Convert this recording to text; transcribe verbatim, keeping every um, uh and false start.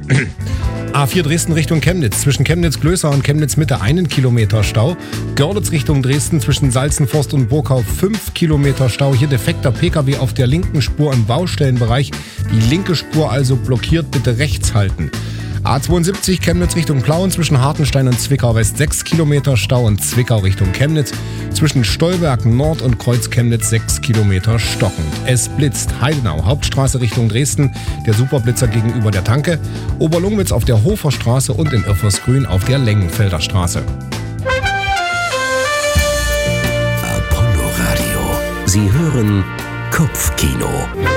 A vier Dresden Richtung Chemnitz. Zwischen Chemnitz-Glößau und Chemnitz-Mitte einen Kilometer Stau. Görlitz Richtung Dresden zwischen Salzenforst und Burgau fünf Kilometer Stau. Hier defekter Pkw auf der linken Spur im Baustellenbereich. Die linke Spur also blockiert. Bitte rechts halten. A zweiundsiebzig Chemnitz Richtung Plauen zwischen Hartenstein und Zwickau West sechs Kilometer Stau und Zwickau Richtung Chemnitz zwischen Stolberg Nord und Kreuz Chemnitz sechs Kilometer stockend. Es blitzt. Heidenau Hauptstraße Richtung Dresden, der Superblitzer gegenüber der Tanke. Oberlungwitz auf der Hofer Straße und in Irfersgrün auf der Lengenfelder Straße. Apollo Radio. Sie hören Kopfkino.